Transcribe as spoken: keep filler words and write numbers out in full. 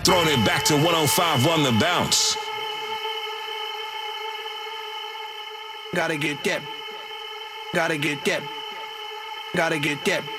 Throwing it back to one oh five on the bounce. Gotta get that. Gotta get that. Gotta get that.